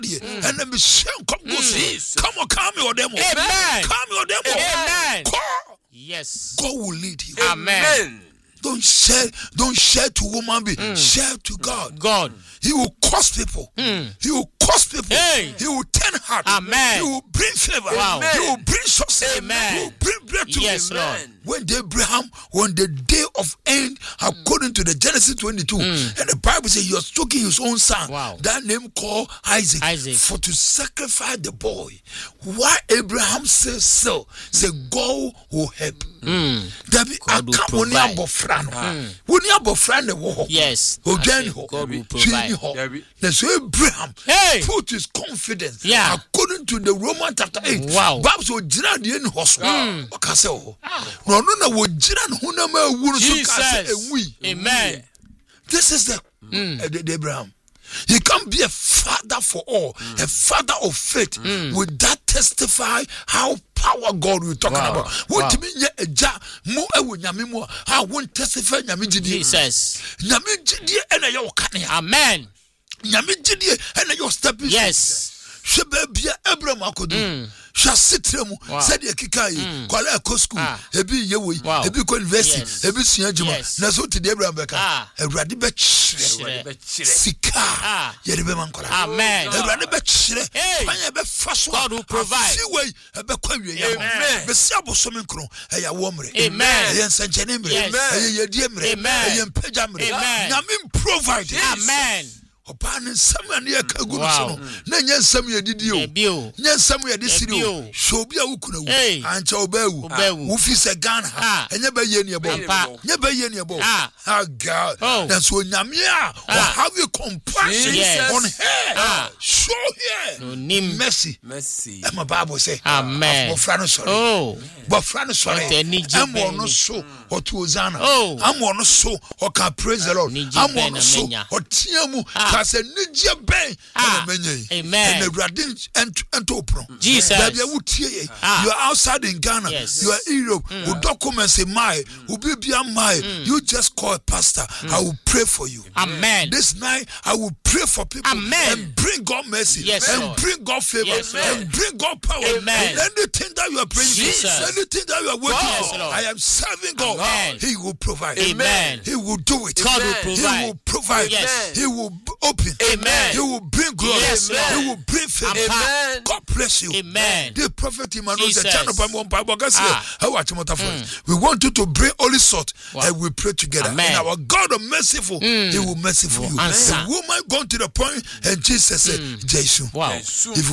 and then come on, come your demo. Amen. Come your demo. Amen. Yes. God will lead you. Amen. Don't share to woman be. Share to God. God. He will cause people. He will cause people. Hey. He will turn heart. Amen. He will bring favor. Wow. He will bring success. Amen. He will bring breakthrough. Yes, Lord. When Abraham, when the day of end, according to the Genesis 22, and the Bible says he was taking his own son, that name called Isaac, for to sacrifice the boy. Why Abraham says so? Say God will help. God will provide. Yes. God will provide. So Abraham put his confidence according to the Roman chapter 8. Wow. Jesus. Amen. This is the Abraham. He can be a father for all, a father of faith. With that testify how power God we're talking about. What mean how won't testify Jesus. Amen. Yes. Abraham Akodu. Shasitremu said Kikai, Kola Kosku, Ebi Yewi, Ebi Ko University, Ebi Siajuma, Naso to the Abraham Beka, a Radibet Sika, Yeribe Mankola. Amen. A Radibet, God will provide. A Bequia, the Sabo Somincro, a Womre, amen, a Sanjanim, a Yedimre, a Pejamre, Yamin provide. Amen. Opan someone near Kaguno, Nanya Samuel did you, Yan Samuel this you, Shobia Ukuna, and Chobew, Ufis a gun, and never yen about, never yen about. Ah, God, that's when Yamia, have you compassion on her? Show here, Mercy, and my Bible say, Amen. But Francis, sorry, I'm one so or to Ozana, I'm one so or can praise the Lord, I'm one so or Tiamu. As a Niger Bay, amen. And the Radin and Topro. Jesus, you are outside in Ghana, you are in Europe, who documents in my, who be beyond my, you just call a pastor. I will pray for you. Amen. This night, I will pray for people. Amen. And bring God mercy. Yes, and Lord. Bring God favor. Yes, and bring God power. Amen. And anything that you are praying for, anything that you are working for, I am serving God. Amen. He will provide. Amen. He will do it. God will provide. He will provide. Yes. He will open. Amen. He will bring glory. Yes, He will bring favor. Amen. God bless you. Amen. The prophet Emmanuel said, we want you to bring only salt and we pray together. Amen. And our God is merciful. He will merciful you. The woman gone to the point and Jesus said, Jesus. Wow.